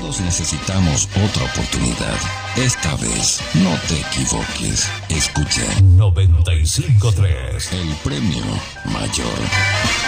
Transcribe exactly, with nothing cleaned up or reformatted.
Todos necesitamos otra oportunidad. Esta vez, no te equivoques. Escucha noventa y cinco tres. el premio mayor.